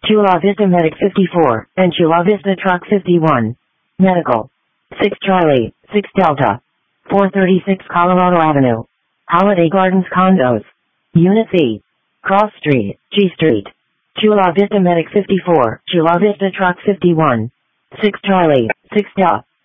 Chula Vista Medic 54, and Chula Vista Truck 51. Medical. 6 Charlie, 6 Delta. 436 Colorado Avenue. Holiday Gardens Condos. Unit C. Cross Street, G Street. Chula Vista Medic 54, Chula Vista Truck 51. 6 Charlie, 6 Delta.